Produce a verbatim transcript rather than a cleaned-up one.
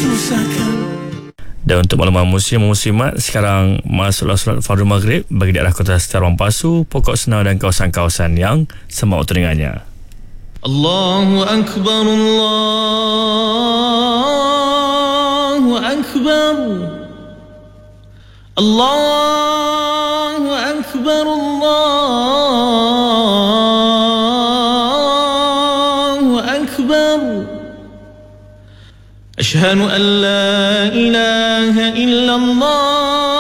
susahkan. Dan untuk makluman muslim muslimat, sekarang masuklah solat fardu maghrib bagi daerah Kota Setar Pasu, Pokok Senau dan kawasan-kawasan yang semak telingannya. Allahu Akbar, Allahu Akbar, Allahu Akbar, Allahu Akbar. Ashhadu an la ilaha illallah